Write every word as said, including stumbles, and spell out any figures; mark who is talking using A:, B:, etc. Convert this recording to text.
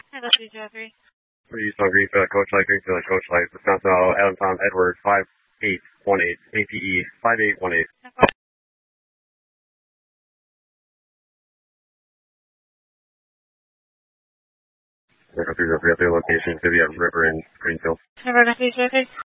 A: Hi, that's D J three.
B: Three East on Greenfield, Coach Light, Greenfield, Coach Light, Wisconsin, Allentown, Edward, five eight one eight, A P E, five eight one eight. Zero three zero three at their location, Vivian River in Greenfield.
A: Never got D J three.